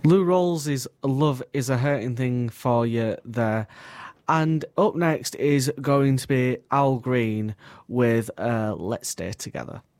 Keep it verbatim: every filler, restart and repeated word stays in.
Lou Rawls is Love is a Hurting Thing for You there. And up next is going to be Al Green with uh, Let's Stay Together.